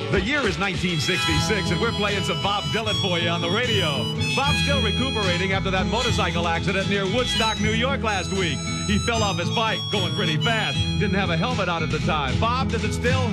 The year is 1966, and we're playing some Bob Dylan for you on the radio. Bob's still recuperating after that motorcycle accident near Woodstock, New York last week. He fell off his bike, going pretty fast. Didn't have a helmet on at the time. Bob, does it still